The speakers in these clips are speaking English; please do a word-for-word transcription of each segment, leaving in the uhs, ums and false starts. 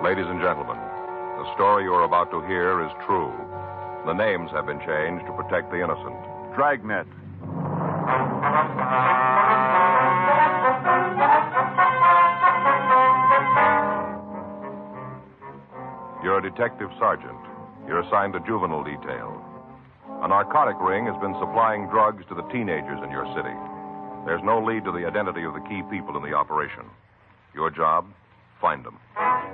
Ladies and gentlemen, the story you are about to hear is true. The names have been changed to protect the innocent. Dragnet. You're a detective sergeant. You're assigned to juvenile detail. A narcotic ring has been supplying drugs to the teenagers in your city. There's no lead to the identity of the key people in the operation. Your job, find them.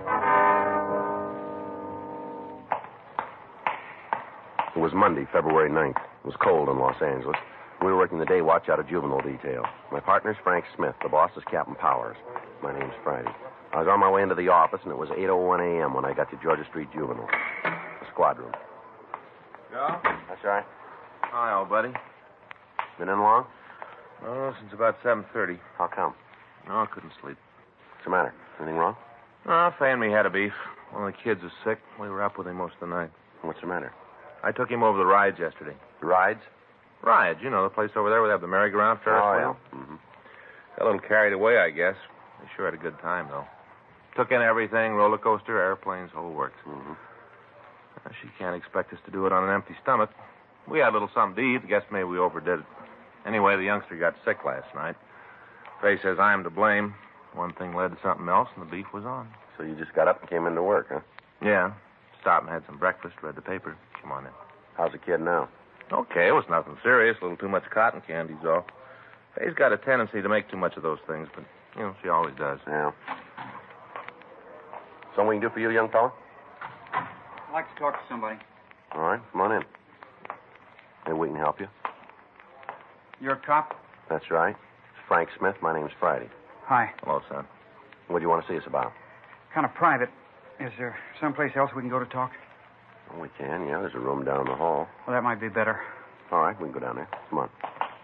It was Monday, February ninth. It was cold in Los Angeles. We were working the day watch out of juvenile detail. My partner's Frank Smith. The boss is Captain Powers. My name's Friday. I was on my way into the office, and it was eight oh one a.m. when I got to Georgia Street Juvenile. The squad room. Joe? That's right. Hi, old buddy. Been in long? Oh, since about seven thirty. How come? No, I couldn't sleep. What's the matter? Anything wrong? Oh, Fay and me had a beef. One of the kids was sick. We were up with him most of the night. What's the matter? I took him over the rides yesterday. The rides? Rides, you know, the place over there where they have the merry-go-round Ferris Oh, wheel. yeah. Mm-hmm. Got a little carried away, I guess. They sure had a good time, though. Took in everything, roller coaster, airplanes, whole works. Mm-hmm. Uh, she can't expect us to do it on an empty stomach. We had a little something to eat. Guess maybe we overdid it. Anyway, the youngster got sick last night. Fay says I'm to blame. One thing led to something else, and the beef was on. So you just got up and came into work, huh? Yeah. Stopped and had some breakfast, read the paper. Come on in. How's the kid now? Okay, it was nothing serious. A little too much cotton candy's all. Fay's got a tendency to make too much of those things, but, you know, she always does. Yeah. Something we can do for you, young fella? I'd like to talk to somebody. All right, come on in. Maybe we can help you. You're a cop? That's right. It's Frank Smith. My name's Friday. Hi. Hello, son. What do you want to see us about? Kind of private. Is there someplace else we can go to talk? Well, we can, yeah. There's a room down the hall. Well, that might be better. All right, we can go down there. Come on.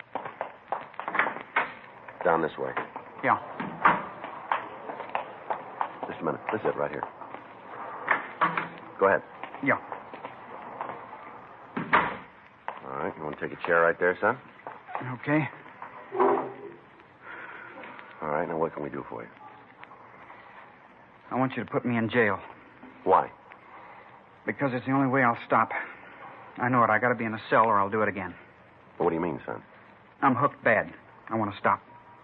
Down this way. Yeah. Just a minute. This is it right here. Go ahead. Yeah. All right, you want to take a chair right there, son? Okay. All right, now what can we do for you? I want you to put me in jail. Why? Because it's the only way I'll stop. I know it. I got to be in a cell or I'll do it again. Well, what do you mean, son? I'm hooked bad. I want to stop.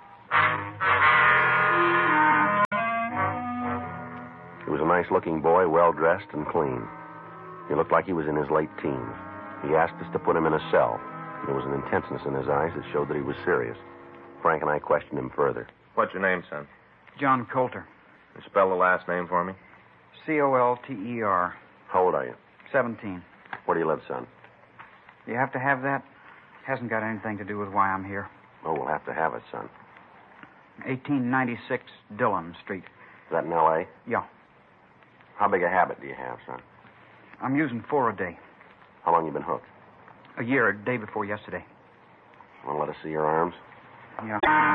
He was a nice-looking boy, well-dressed and clean. He looked like he was in his late teens. He asked us to put him in a cell. There was an intenseness in his eyes that showed that he was serious. Frank and I questioned him further. What's your name, son? John Coulter. You spell the last name for me? C O L T E R. How old are you? Seventeen. Where do you live, son? You have to have that? Hasn't got anything to do with why I'm here. Oh, we'll have to have it, son. eighteen ninety-six Dillon Street. Is that in L A? Yeah. How big a habit do you have, son? I'm using four a day. How long you been hooked? A year, a day before yesterday. Want to let us see your arms? Yeah.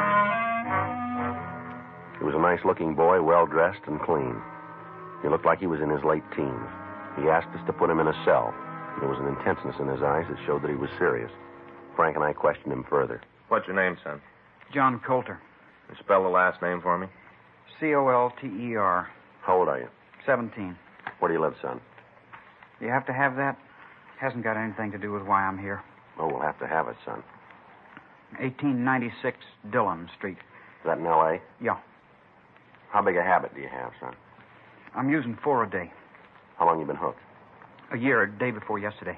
He was a nice-looking boy, well-dressed and clean. He looked like he was in his late teens. He asked us to put him in a cell. There was an intenseness in his eyes that showed that he was serious. Frank and I questioned him further. What's your name, son? John Coulter. You spell the last name for me? C O L T E R. How old are you? Seventeen. Where do you live, son? You have to have that? Hasn't got anything to do with why I'm here. Oh, we'll have to have it, son. eighteen ninety-six Dillon Street. Is that in L A? Yeah. How big a habit do you have, son? I'm using four a day. How long you been hooked? A year, a day before yesterday.